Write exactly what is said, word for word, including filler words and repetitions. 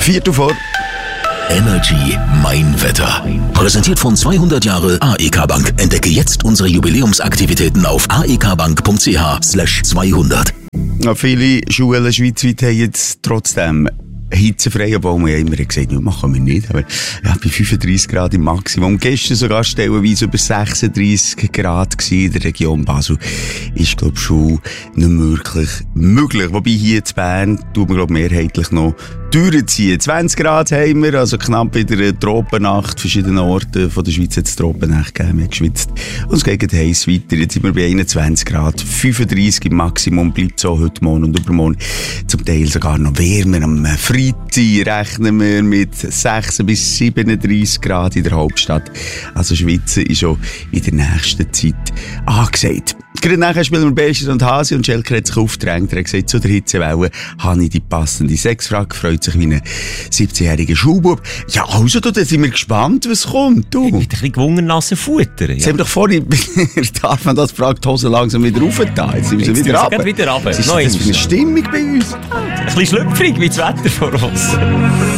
Viertel vor. Energy Mein Wetter. Präsentiert von zweihundert Jahre A E K Bank. Entdecke jetzt unsere Jubiläumsaktivitäten auf aekbank.ch slash zweihundert. Ja, viele Schulen schweizweit haben jetzt trotzdem hitzefrei, obwohl man ja immer gesagt hat, ja, machen wir nicht. Aber ja, bei fünfunddreissig Grad im Maximum. Gestern sogar stellenweise über sechsunddreissig Grad gewesen in der Region Basel. Ist, glaube ich, schon nicht wirklich möglich. Wobei hier in Bern tut man, glaube ich, mehrheitlich noch durchziehen. zwanzig Grad haben wir, also knapp wieder eine Tropennacht. Verschiedenen Orten von der Schweiz hat es Tropennacht gegeben, wir haben geschwitzt. Und es geht heiß weiter. Jetzt sind wir bei einundzwanzig Grad. fünfunddreissig im Maximum bleibt so heute Morgen und übermorgen. Zum Teil sogar noch wärmer. Am Freitag rechnen wir mit sechsunddreißig bis siebenunddreissig Grad in der Hauptstadt. Also Schwitzen ist schon in der nächsten Zeit angesagt. Gerade nachher spielen wir Bescher und Hasi und Schelker hat sich aufgedrängt. Er hat gesagt, zu der Hitzewelle habe ich die passende Sexfrage. Freut sich wie ein siebzehnjähriger Schulbub. Ja, also, da sind wir gespannt, was kommt. Du. Ich bin ein bisschen gewungen nassen Futter. Ja. Jetzt haben wir doch vorhin, darf man das gefragt, die Hose langsam wieder rauf da. Jetzt sind wir Jetzt wieder sind runter. wir wieder runter. Was ist das für eine Stimmung bei uns? Ein bisschen schlüpfrig wie das Wetter vor uns.